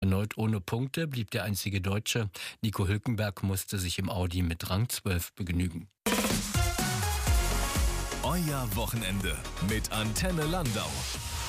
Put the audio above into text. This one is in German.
Erneut ohne Punkte blieb der einzige Deutsche. Nico Hülkenberg musste sich im Audi mit Rang 12 begnügen. Euer Wochenende mit Antenne Landau.